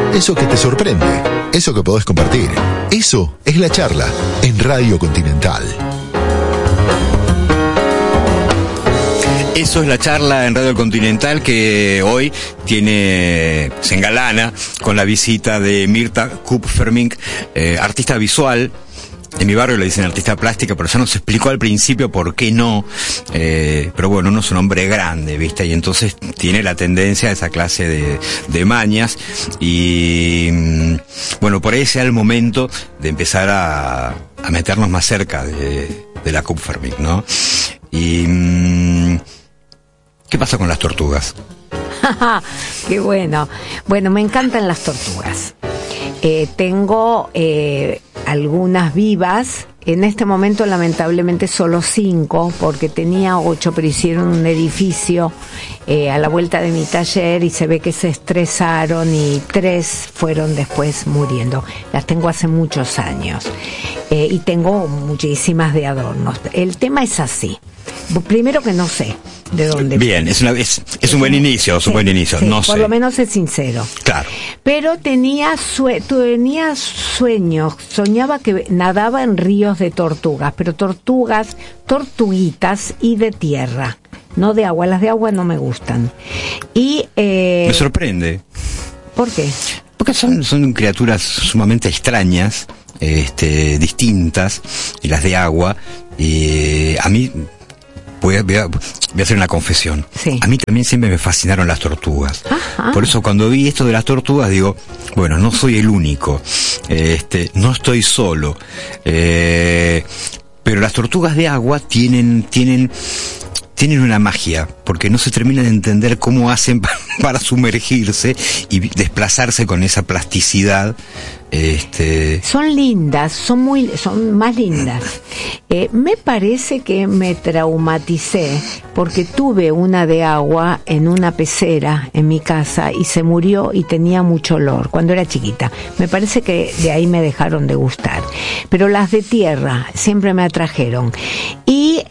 Eso que te sorprende, eso que podés compartir. Eso es La Charla en Radio Continental. Eso es La Charla en Radio Continental, que hoy se engalana con la visita de Mirta Kupfermink, artista visual. En mi barrio le dicen artista plástica, pero ya nos explicó al principio por qué no. Pero bueno, uno es un hombre grande, ¿viste? Y entonces tiene la tendencia a esa clase de mañas. Y bueno, por ahí sea el momento de empezar a meternos más cerca de la Kupfermink, ¿no? Y ¿qué pasa con las tortugas? Qué bueno. Bueno, me encantan las tortugas. Tengo algunas vivas. En este momento, lamentablemente, solo 5, porque tenía 8, pero hicieron un edificio a la vuelta de mi taller y se ve que se estresaron y 3 fueron después muriendo. Las tengo hace muchos años y tengo muchísimas de adornos. El tema es así. Primero que no sé de dónde. Bien, es un buen inicio, es un buen inicio. Sí, no sé. Por lo menos es sincero. Claro. Pero tenía sueños, soñaba que nadaba en ríos de tortugas, pero tortuguitas y de tierra, no de agua. Las de agua no me gustan. Y me sorprende. ¿Por qué? Porque son criaturas sumamente extrañas, distintas, y las de agua. Y a mí voy a hacer una confesión. Sí. A mí también siempre me fascinaron las tortugas. Ajá. Por eso cuando vi esto de las tortugas digo, bueno, no soy el único, no estoy solo, pero las tortugas de agua tienen una magia, porque no se termina de entender cómo hacen para sumergirse y desplazarse con esa plasticidad. Son lindas, son más lindas. Me parece que me traumaticé porque tuve una de agua en una pecera en mi casa y se murió y tenía mucho olor cuando era chiquita. Me parece que de ahí me dejaron de gustar. Pero las de tierra siempre me atrajeron. Y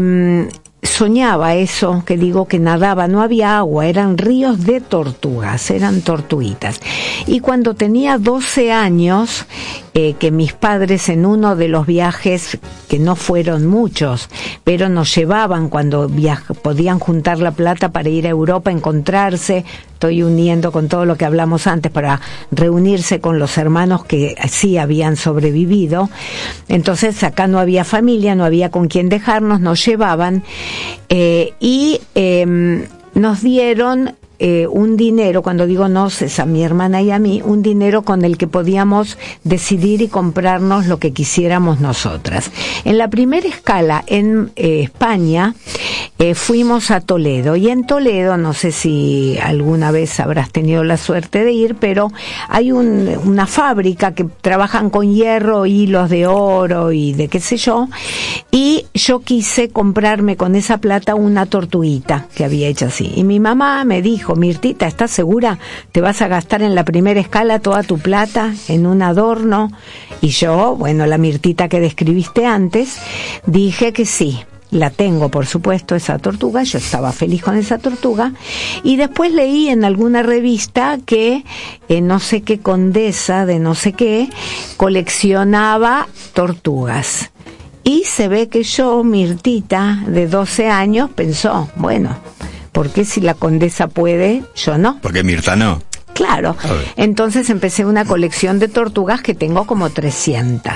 soñaba eso, que digo que nadaba, no había agua, eran ríos de tortugas, eran tortuguitas. Y cuando tenía 12 años, que mis padres en uno de los viajes, que no fueron muchos, pero nos llevaban cuando podían juntar la plata para ir a Europa, encontrarse, estoy uniendo con todo lo que hablamos antes, para reunirse con los hermanos que sí habían sobrevivido. Entonces acá no había familia, no había con quién dejarnos, nos llevaban y nos dieron un dinero, cuando digo nos, es a mi hermana y a mí, un dinero con el que podíamos decidir y comprarnos lo que quisiéramos nosotras. En la primera escala en España fuimos a Toledo, y en Toledo, no sé si alguna vez habrás tenido la suerte de ir, pero hay una fábrica que trabajan con hierro, hilos de oro y de qué sé yo, y yo quise comprarme con esa plata una tortuguita que había hecho así, y mi mamá me dijo, Mirtita, ¿estás segura? ¿Te vas a gastar en la primera escala toda tu plata en un adorno? Y yo, bueno, la Mirtita que describiste antes, dije que sí. La tengo, por supuesto, esa tortuga. Yo estaba feliz con esa tortuga. Y después leí en alguna revista que no sé qué condesa de no sé qué coleccionaba tortugas. Y se ve que yo, Mirtita, de 12 años, pensó, bueno, ¿por qué si la condesa puede, yo no? Porque Mirta no. Claro. Entonces empecé una colección de tortugas que tengo como 300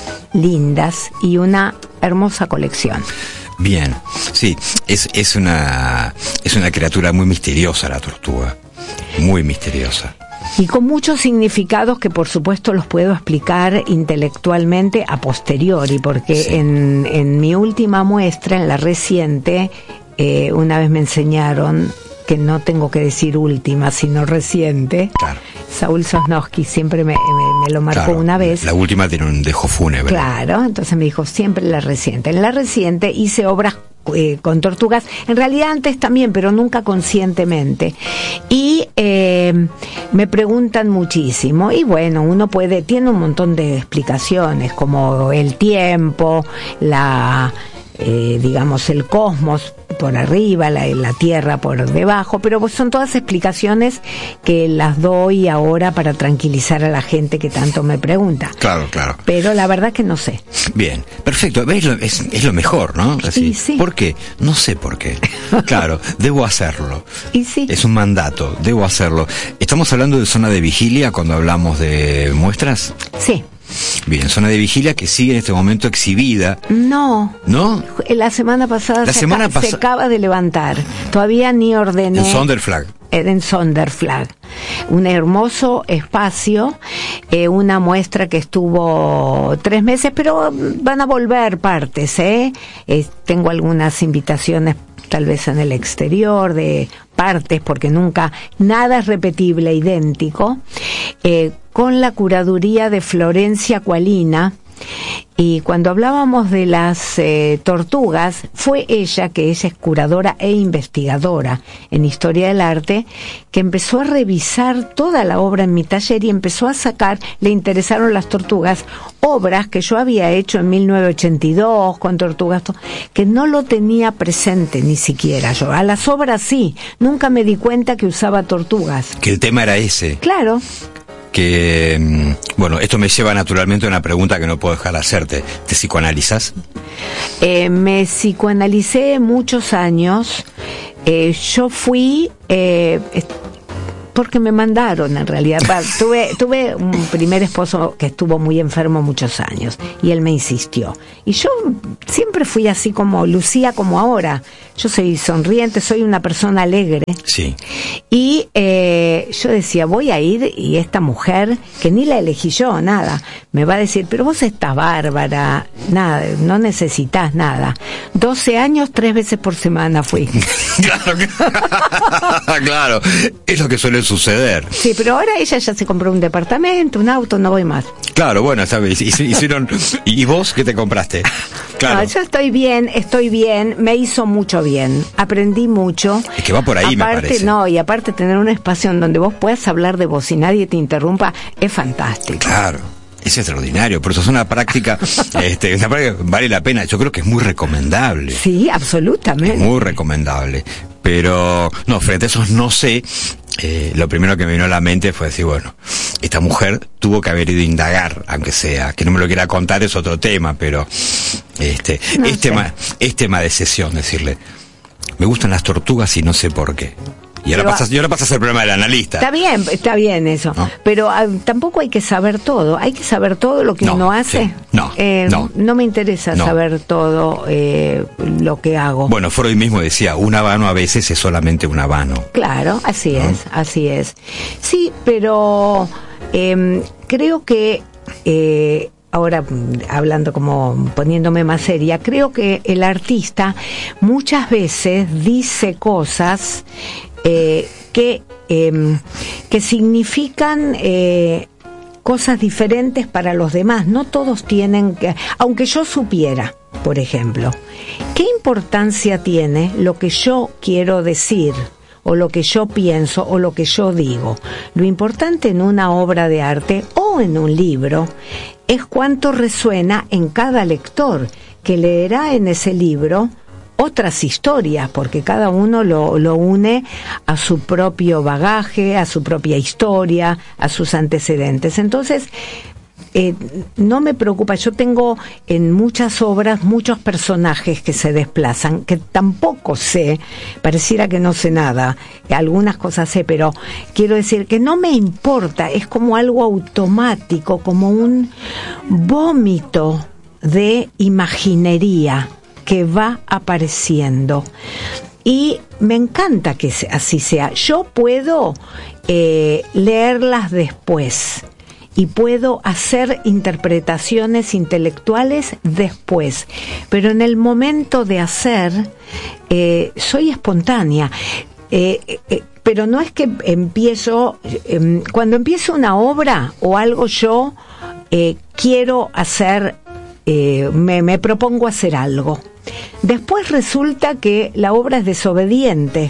lindas y una hermosa colección. Bien, sí, es una criatura muy misteriosa la tortuga, muy misteriosa. Y con muchos significados que por supuesto los puedo explicar intelectualmente a posteriori, porque sí. En mi última muestra, en la reciente, una vez me enseñaron que no tengo que decir última, sino reciente. Claro. Saúl Sosnowski siempre me lo marcó, claro, una vez. La última tiene un dejo fúnebre. Claro, entonces me dijo siempre la reciente. En la reciente hice obras con tortugas, en realidad antes también, pero nunca conscientemente. Y me preguntan muchísimo, y bueno, uno tiene un montón de explicaciones, como el tiempo, digamos, el cosmos. por arriba, la tierra por debajo, pero son todas explicaciones que las doy ahora para tranquilizar a la gente que tanto me pregunta. Claro. Pero la verdad que no sé. Bien, perfecto. Es lo mejor, ¿no? Así. Sí. ¿Por qué? No sé por qué. Claro, debo hacerlo. Y sí. Es un mandato, debo hacerlo. ¿Estamos hablando de zona de vigilia cuando hablamos de muestras? Sí. Bien, zona de vigilia que sigue en este momento exhibida. No. ¿No? La semana pasada se acaba de levantar. Todavía ni ordené. En Sonderflag. En Sonderflag. Un hermoso espacio, una muestra que estuvo 3 meses, pero van a volver partes, tengo algunas invitaciones tal vez en el exterior de partes, porque nunca nada es repetible, idéntico, con la curaduría de Florencia Qualina. Y cuando hablábamos de las tortugas, fue ella, que ella es curadora e investigadora en historia del arte, que empezó a revisar toda la obra en mi taller y empezó a sacar, le interesaron las tortugas, obras que yo había hecho en 1982 con tortugas, que no lo tenía presente ni siquiera yo. A las obras sí, nunca me di cuenta que usaba tortugas. Que el tema era ese. Claro. Que, bueno, esto me lleva naturalmente a una pregunta que no puedo dejar de hacerte. ¿Te psicoanalizas? Me psicoanalicé muchos años. Yo fui... porque me mandaron, en realidad. Tuve un primer esposo que estuvo muy enfermo muchos años y él me insistió. Y yo siempre fui así como lucía como ahora. Yo soy sonriente, soy una persona alegre. Sí. Y yo decía, voy a ir, y esta mujer, que ni la elegí yo, nada, me va a decir, pero vos estás bárbara, nada, no necesitas nada. 12 años, 3 veces por semana fui. Claro, es lo que suele suceder. Sí, pero ahora ella ya se compró un departamento, un auto, no voy más. Claro, bueno, ¿sabes? Hicieron... ¿Y vos qué te compraste? Claro. No, yo estoy bien, me hizo mucho bien, aprendí mucho. Es que va por ahí, aparte, me parece. No, y aparte tener un espacio en donde vos puedas hablar de vos y nadie te interrumpa, es fantástico. Claro. Es extraordinario, por eso es una práctica, una práctica que vale la pena. Yo creo que es muy recomendable. Sí, absolutamente. Es muy recomendable. Pero, no, frente a eso no sé, lo primero que me vino a la mente fue decir, bueno, esta mujer tuvo que haber ido a indagar, aunque sea, que no me lo quiera contar es otro tema, pero es tema de sesión, decirle, me gustan las tortugas y no sé por qué. Y ahora pasa a ser el problema del analista. Está bien eso. ¿No? Pero tampoco hay que saber todo. Hay que saber todo lo que uno hace. Sí. No me interesa saber todo lo que hago. Bueno, Freud mismo decía, un habano a veces es solamente un habano. Claro, así es. Sí, pero creo que... ahora hablando como poniéndome más seria, creo que el artista muchas veces dice cosas que significan cosas diferentes para los demás. No todos tienen que, aunque yo supiera, por ejemplo, ¿qué importancia tiene lo que yo quiero decir? O lo que yo pienso o lo que yo digo. Lo importante en una obra de arte o en un libro es cuánto resuena en cada lector que leerá en ese libro otras historias, porque cada uno lo une a su propio bagaje, a su propia historia, a sus antecedentes. Entonces, no me preocupa. Yo tengo en muchas obras muchos personajes que se desplazan, que tampoco sé, pareciera que no sé nada, algunas cosas sé, pero quiero decir que no me importa, es como algo automático, como un vómito de imaginería que va apareciendo. Y me encanta que así sea. Yo puedo leerlas después y puedo hacer interpretaciones intelectuales después, pero en el momento de hacer soy espontánea. Pero no es que empiezo, cuando empiezo una obra o algo, yo quiero hacer, me propongo hacer algo. Después resulta que la obra es desobediente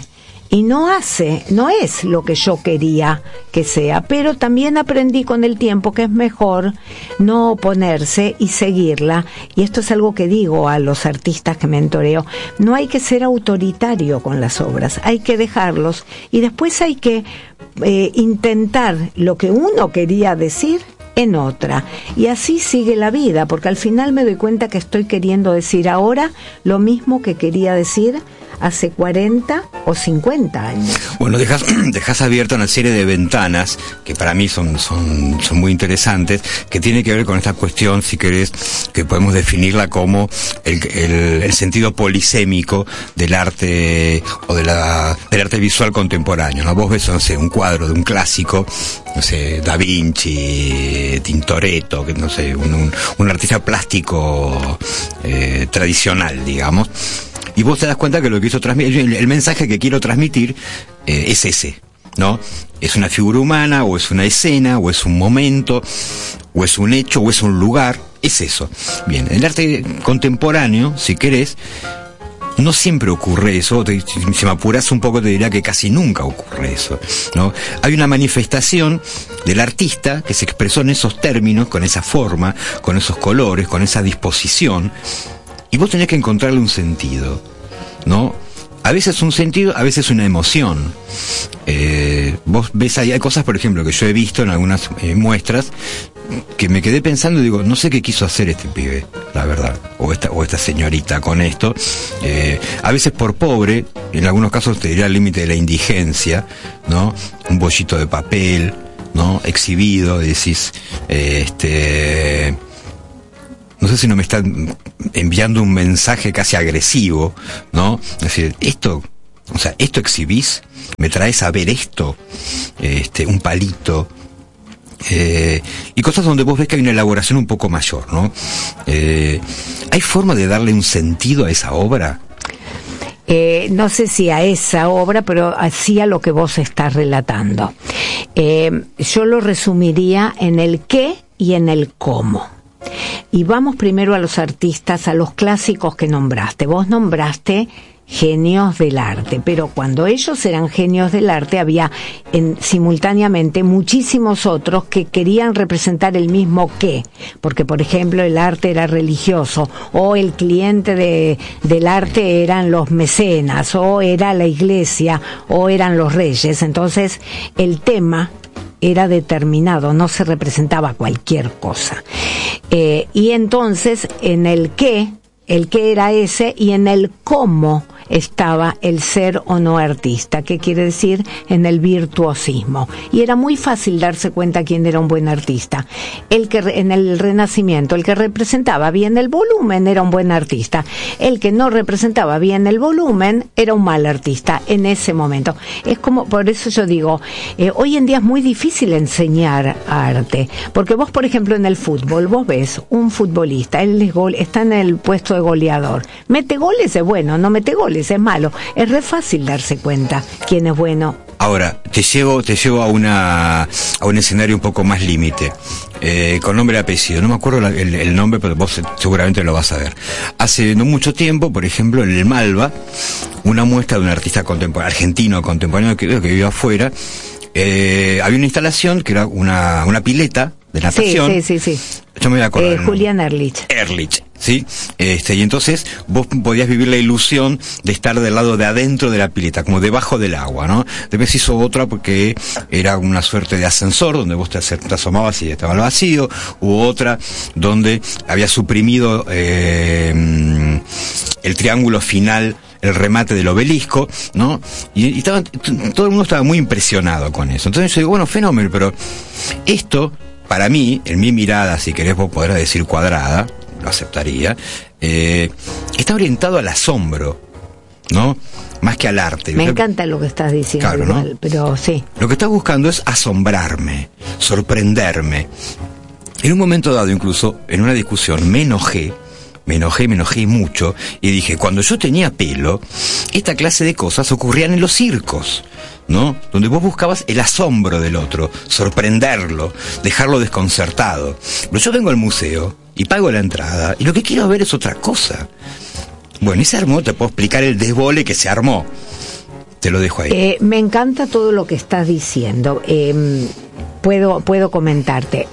y no es lo que yo quería que sea, pero también aprendí con el tiempo que es mejor no oponerse y seguirla, y esto es algo que digo a los artistas que mentoreo: no hay que ser autoritario con las obras, hay que dejarlos y después hay que intentar lo que uno quería decir en otra, y así sigue la vida, porque al final me doy cuenta que estoy queriendo decir ahora lo mismo que quería decir hace 40 o 50 años. Bueno, dejas abierta una serie de ventanas que para mí son muy interesantes, que tiene que ver con esta cuestión, si querés, que podemos definirla como el sentido polisémico del arte o del arte visual contemporáneo, ¿no? Vos ves, no sé, un cuadro de un clásico, no sé, Da Vinci, Tintoretto, que no sé, un artista plástico tradicional, digamos. Y vos te das cuenta que lo que quiso transmitir, el mensaje que quiero transmitir es ese, ¿no? Es una figura humana, o es una escena, o es un momento, o es un hecho, o es un lugar, es eso. Bien, en el arte contemporáneo, si querés, no siempre ocurre eso. Si me apuras un poco te diría que casi nunca ocurre eso, ¿no? Hay una manifestación del artista que se expresó en esos términos, con esa forma, con esos colores, con esa disposición, y vos tenés que encontrarle un sentido, ¿no? A veces un sentido, a veces una emoción. Vos ves, hay cosas, por ejemplo, que yo he visto en algunas muestras, que me quedé pensando y digo, no sé qué quiso hacer este pibe, la verdad, o esta señorita con esto. A veces por pobre, en algunos casos te diría al límite de la indigencia, ¿no? Un bollito de papel, ¿no? Exhibido, decís, no sé si no me están enviando un mensaje casi agresivo, ¿no? Es decir, esto exhibís, me traes a ver esto, un palito, y cosas donde vos ves que hay una elaboración un poco mayor, ¿no? ¿Hay forma de darle un sentido a esa obra? No sé si a esa obra, pero sí a lo que vos estás relatando. Yo lo resumiría en el qué y en el cómo. Y vamos primero a los artistas, a los clásicos que nombraste. Vos nombraste genios del arte, pero cuando ellos eran genios del arte había simultáneamente muchísimos otros que querían representar el mismo qué, porque por ejemplo el arte era religioso, o el cliente del arte eran los mecenas, o era la iglesia, o eran los reyes. Entonces el tema era determinado, no se representaba cualquier cosa. Y entonces en el qué era ese, y en el cómo estaba el ser o no artista, que quiere decir en el virtuosismo. Y era muy fácil darse cuenta quién era un buen artista. En el Renacimiento, el que representaba bien el volumen era un buen artista. El que no representaba bien el volumen era un mal artista en ese momento. Es como, por eso yo digo, hoy en día es muy difícil enseñar arte, porque vos, por ejemplo, en el fútbol, vos ves un futbolista, él está en el puesto de goleador. Mete goles, es bueno; no mete goles, es malo. Es re fácil darse cuenta quién es bueno. Ahora, te llevo a un escenario un poco más límite, con nombre y apellido. No me acuerdo el nombre, pero vos seguramente lo vas a ver. Hace no mucho tiempo, por ejemplo, en el Malva, una muestra de un artista contemporáneo, argentino contemporáneo que vive afuera, había una instalación que era una pileta de natación. Sí. Yo me voy a acordar. Julián Ehrlich. ¿Sí? Y entonces vos podías vivir la ilusión de estar del lado de adentro de la pileta, como debajo del agua, ¿no? Después hizo otra porque era una suerte de ascensor donde vos te asomabas y estaba al vacío. Hubo otra donde había suprimido el triángulo final, el remate del obelisco, ¿no? Y todo el mundo estaba muy impresionado con eso. Entonces yo digo, bueno, fenómeno, pero esto, para mí, en mi mirada, si querés vos podrás decir cuadrada, lo aceptaría, está orientado al asombro, ¿no? Más que al arte. Me encanta lo que estás diciendo, claro, igual, ¿no? Pero sí. Lo que estás buscando es asombrarme, sorprenderme. En un momento dado, incluso, en una discusión, me enojé mucho, y dije, cuando yo tenía pelo, esta clase de cosas ocurrían en los circos, ¿no? Donde vos buscabas el asombro del otro, sorprenderlo, dejarlo desconcertado. Pero yo vengo al museo y pago la entrada, y lo que quiero ver es otra cosa. Bueno, y se armó, te puedo explicar el desbole que se armó. Te lo dejo ahí. Me encanta todo lo que estás diciendo. Puedo comentarte.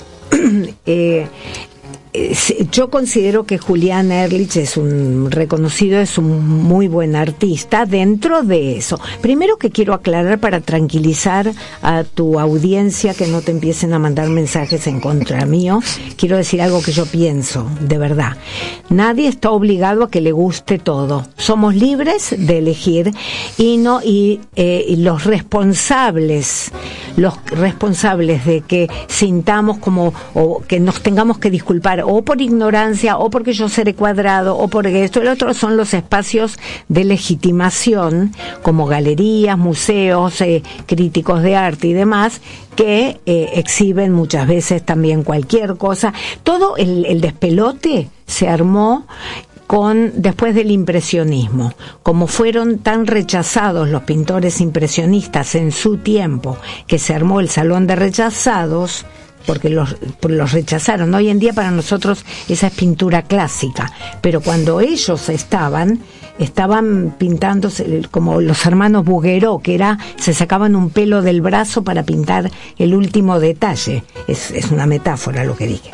Yo considero que Julián Ehrlich es un muy buen artista. Dentro de eso, primero que quiero aclarar para tranquilizar a tu audiencia, que no te empiecen a mandar mensajes en contra mío, quiero decir algo que yo pienso, de verdad. Nadie está obligado a que le guste todo. Somos libres de elegir y los responsables de que sintamos como, o que nos tengamos que disculpar o por ignorancia, o porque yo seré cuadrado, o porque esto y lo otro, son los espacios de legitimación, como galerías, museos, críticos de arte y demás, que exhiben muchas veces también cualquier cosa. Todo el despelote se armó después del impresionismo. Como fueron tan rechazados los pintores impresionistas en su tiempo, que se armó el Salón de Rechazados, porque los rechazaron. Hoy en día para nosotros esa es pintura clásica, pero cuando ellos estaban pintándose como los hermanos Bouguereau, que se sacaban un pelo del brazo para pintar el último detalle. Es una metáfora lo que dije.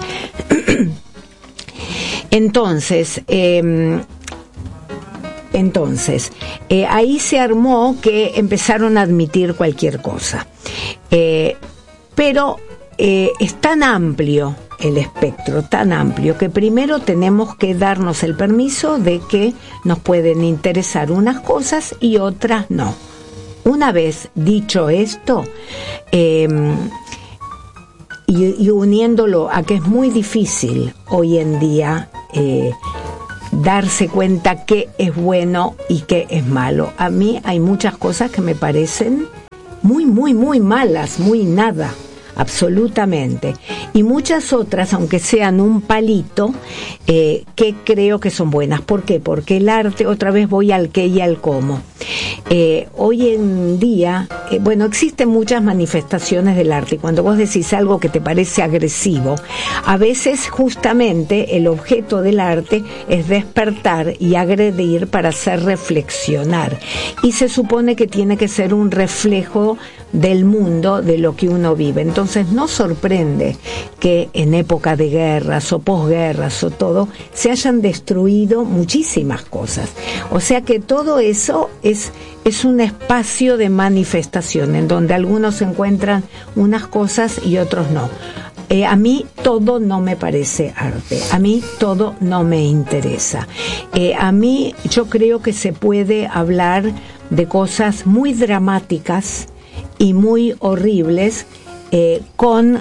Entonces, ahí se armó que empezaron a admitir cualquier cosa. Pero es tan amplio el espectro, tan amplio, que primero tenemos que darnos el permiso de que nos pueden interesar unas cosas y otras no. Una vez dicho esto, y uniéndolo a que es muy difícil hoy en día darse cuenta qué es bueno y qué es malo. A mí hay muchas cosas que me parecen muy, muy, muy malas, muy nada. Absolutamente. Y muchas otras, aunque sean un palito, que creo que son buenas. ¿Por qué? Porque el arte, otra vez voy al qué y al cómo. Hoy en día, existen muchas manifestaciones del arte. Y cuando vos decís algo que te parece agresivo, a veces justamente el objeto del arte es despertar y agredir para hacer reflexionar. Y se supone que tiene que ser un reflejo del mundo, de lo que uno vive. Entonces no sorprende que en época de guerras o posguerras o todo, se hayan destruido muchísimas cosas. O sea que todo eso es un espacio de manifestación en donde algunos encuentran unas cosas y otros no. A mí todo no me parece arte, a mí todo no me interesa. A mí yo creo que se puede hablar de cosas muy dramáticas y muy horribles, con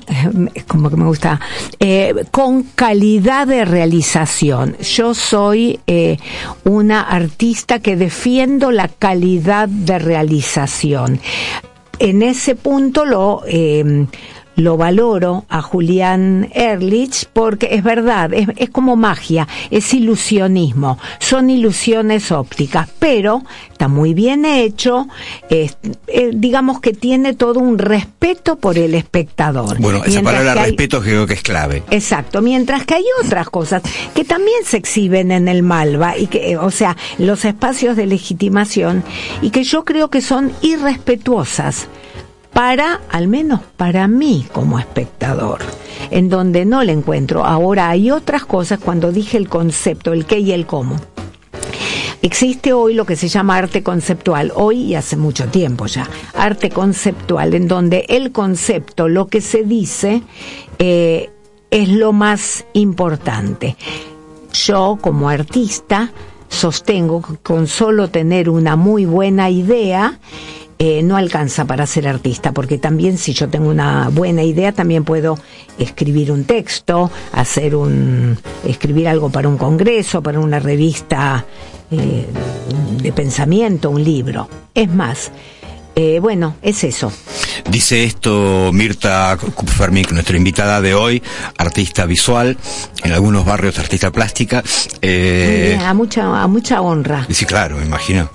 calidad de realización. Yo soy una artista que defiendo la calidad de realización. En ese punto lo valoro a Julián Ehrlich, porque es verdad, es como magia, es ilusionismo, son ilusiones ópticas, pero está muy bien hecho, digamos que tiene todo un respeto por el espectador. Bueno, esa palabra respeto creo que es clave. Exacto, mientras que hay otras cosas que también se exhiben en el Malva, y que, o sea, los espacios de legitimación, y que yo creo que son irrespetuosas, al menos para mí como espectador, en donde no le encuentro. Ahora hay otras cosas, cuando dije el concepto, el qué y el cómo. Existe hoy lo que se llama arte conceptual, hoy y hace mucho tiempo ya, arte conceptual, en donde el concepto, lo que se dice, es lo más importante. Yo como artista sostengo que con solo tener una muy buena idea, no alcanza para ser artista, porque también si yo tengo una buena idea también puedo escribir un texto, escribir algo para un congreso, para una revista de pensamiento, un libro. Es más, es eso. Dice esto Mirta Kupfermink, nuestra invitada de hoy, artista visual, en algunos barrios artista plástica. Muy bien, a mucha honra. Sí, claro, me imagino.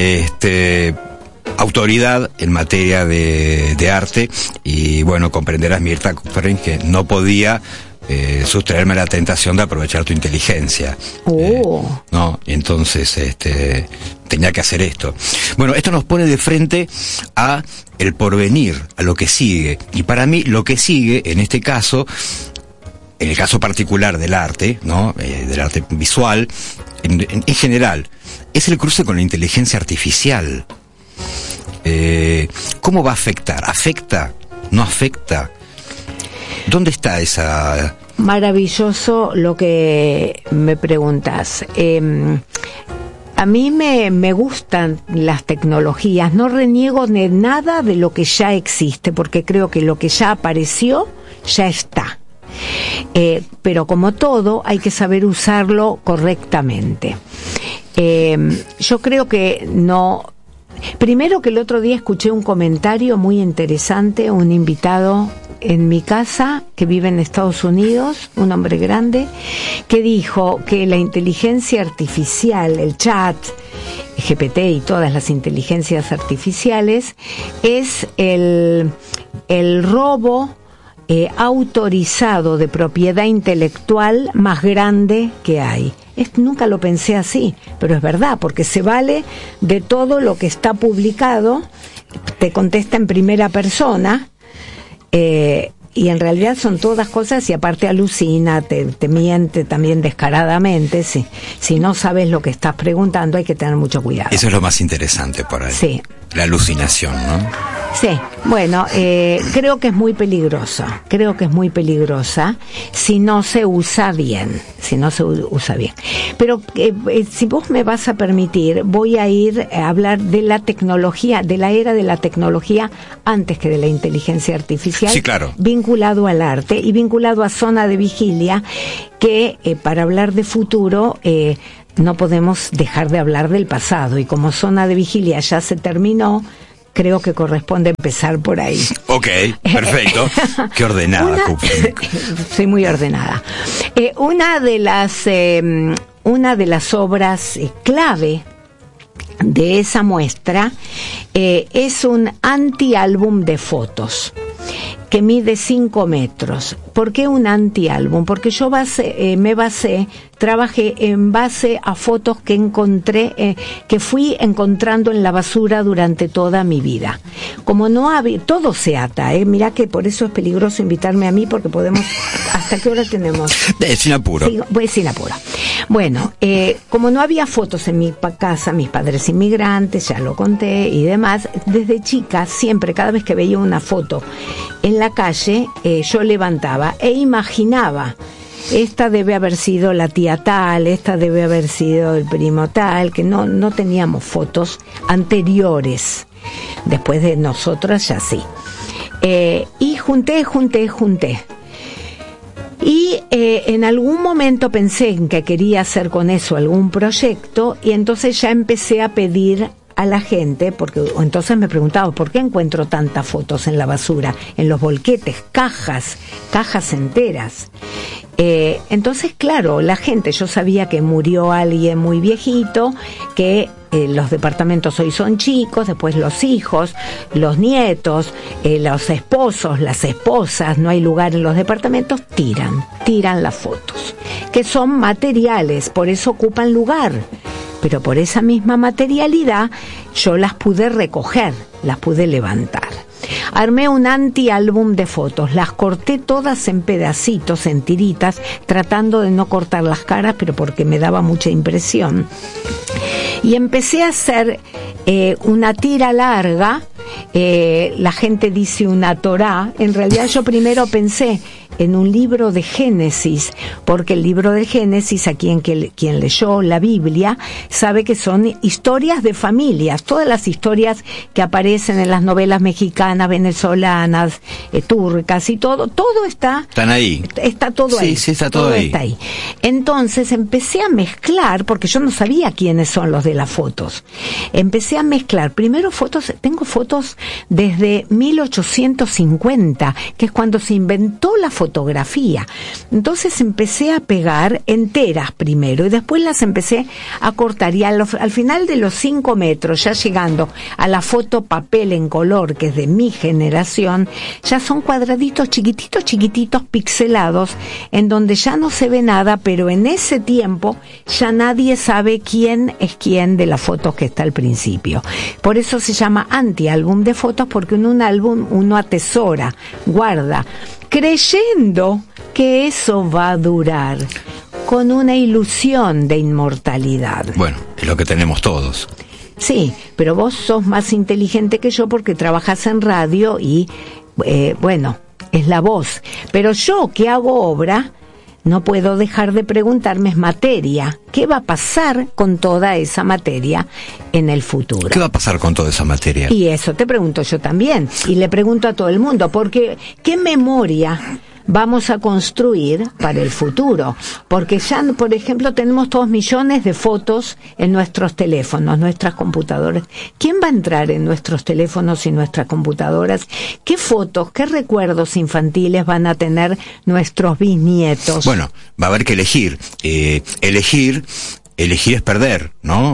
Autoridad en materia de arte, y bueno, comprenderás, Mirta Kupfermink, que no podía sustraerme a la tentación de aprovechar tu inteligencia. ¿No? Y entonces tenía que hacer esto. Bueno, esto nos pone de frente a el porvenir, a lo que sigue. Y para mí lo que sigue, en este caso, en el caso particular del arte, ¿no? Del arte visual, en general, es el cruce con la inteligencia artificial. ¿Cómo va a afectar? ¿Afecta? ¿No afecta? ¿Dónde está esa...? Maravilloso lo que me preguntas. A mí me gustan las tecnologías, no reniego de nada de lo que ya existe, porque creo que lo que ya apareció, ya está. Pero como todo, hay que saber usarlo correctamente. Yo creo que no... Primero, que el otro día escuché un comentario muy interesante, un invitado en mi casa que vive en Estados Unidos, un hombre grande, que dijo que la inteligencia artificial, el chat, GPT y todas las inteligencias artificiales, es el robo autorizado de propiedad intelectual más grande que hay. Nunca lo pensé así, pero es verdad, porque se vale de todo lo que está publicado, te contesta en primera persona, y en realidad son todas cosas, y aparte alucina, te miente también descaradamente. Si no sabes lo que estás preguntando, hay que tener mucho cuidado. Eso es lo más interesante por ahí. Sí. La alucinación, ¿no? Sí, bueno, creo que es muy peligrosa si no se usa bien, Pero si vos me vas a permitir, voy a ir a hablar de la tecnología, de la era de la tecnología antes que de la inteligencia artificial. Sí, claro. Vinculado al arte y vinculado a Zona de Vigilia, que para hablar de futuro... no podemos dejar de hablar del pasado, y como Zona de Vigilia ya se terminó, creo que corresponde empezar por ahí. Ok, perfecto. Qué ordenada, Soy muy ordenada. Una de las obras clave de esa muestra es un antiálbum de fotos que mide 5 metros. ¿Por qué un antiálbum? Porque yo trabajé en base a fotos que encontré, que fui encontrando en la basura durante toda mi vida. Como no había, todo se ata, mirá que por eso es peligroso invitarme a mí, porque podemos, ¿hasta qué hora tenemos? Sin apuro. Sí, pues sin apuro. Bueno, como no había fotos en mi casa, mis padres inmigrantes, ya lo conté y demás, desde chica, siempre, cada vez que veía una foto en la calle, yo levantaba e imaginaba: esta debe haber sido la tía tal, esta debe haber sido el primo tal, que no teníamos fotos anteriores. Después de nosotras ya sí. Y junté. Y en algún momento pensé en que quería hacer con eso algún proyecto, y entonces ya empecé a pedir a la gente, porque entonces me preguntaba, ¿por qué encuentro tantas fotos en la basura, en los volquetes, cajas enteras? Entonces, claro, la gente, yo sabía que murió alguien muy viejito, que los departamentos hoy son chicos, después los hijos, los nietos, los esposos, las esposas, no hay lugar en los departamentos, tiran las fotos, que son materiales, por eso ocupan lugar. Pero por esa misma materialidad yo las pude recoger, las pude levantar. Armé un antiálbum de fotos, las corté todas en pedacitos, en tiritas, tratando de no cortar las caras, pero porque me daba mucha impresión. Y empecé a hacer una tira larga, la gente dice una Torá, en realidad yo primero pensé en un libro de Génesis, porque el libro de Génesis, a quien leyó la Biblia, sabe que son historias de familias, todas las historias que aparecen en las novelas mexicanas, venezolanas, turcas y todo están ahí. Está todo ahí. Sí, está todo ahí. Está ahí. Entonces empecé a mezclar, porque yo no sabía quiénes son los de las fotos. Empecé a mezclar, primero tengo fotos desde 1850, que es cuando se inventó la fotografía fotografía. Entonces empecé a pegar enteras primero y después las empecé a cortar, y al final de los 5 metros, ya llegando a la foto papel en color, que es de mi generación, ya son cuadraditos chiquititos pixelados, en donde ya no se ve nada, pero en ese tiempo ya nadie sabe quién es quién de las fotos que está al principio. Por eso se llama anti-álbum de fotos, porque en un álbum uno atesora, guarda, creyendo que eso va a durar, con una ilusión de inmortalidad. Bueno, es lo que tenemos todos. Sí, pero vos sos más inteligente que yo porque trabajás en radio y, bueno, es la voz. Pero yo, que hago obra, no puedo dejar de preguntarme, es materia. ¿Qué va a pasar con toda esa materia en el futuro? ¿Qué va a pasar con toda esa materia? Y eso te pregunto yo también. Y le pregunto a todo el mundo, porque ¿qué memoria vamos a construir para el futuro? Porque ya, por ejemplo, tenemos todos millones de fotos en nuestros teléfonos, nuestras computadoras. ¿Quién va a entrar en nuestros teléfonos y nuestras computadoras? ¿Qué fotos, qué recuerdos infantiles van a tener nuestros bisnietos? Bueno, va a haber que elegir. Elegir es perder, ¿no?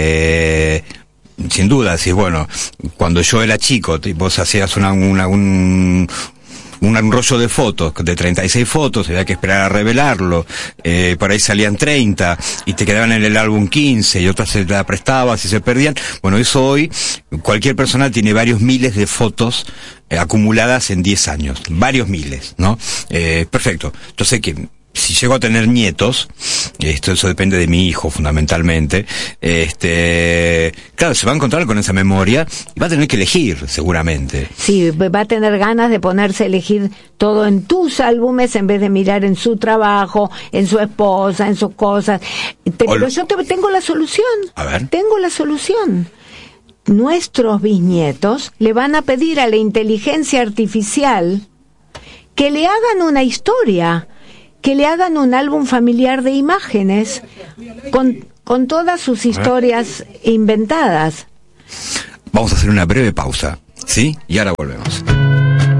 Sin duda, decís, bueno, cuando yo era chico, vos hacías un rollo de fotos, de 36 fotos, había que esperar a revelarlo, por ahí salían 30, y te quedaban en el álbum 15, y otras se la prestabas y se perdían. Bueno, eso hoy, cualquier persona tiene varios miles de fotos acumuladas en 10 años, varios miles, ¿no? Perfecto. Entonces, si llego a tener nietos, eso depende de mi hijo fundamentalmente, claro, se va a encontrar con esa memoria y va a tener que elegir, seguramente. Sí, va a tener ganas de ponerse a elegir todo en tus álbumes en vez de mirar en su trabajo, en su esposa, en sus cosas. Pero yo tengo la solución. A ver. Tengo la solución. Nuestros bisnietos le van a pedir a la inteligencia artificial que le hagan una historia, que le hagan un álbum familiar de imágenes con todas sus historias inventadas. Vamos a hacer una breve pausa, ¿sí? Y ahora volvemos.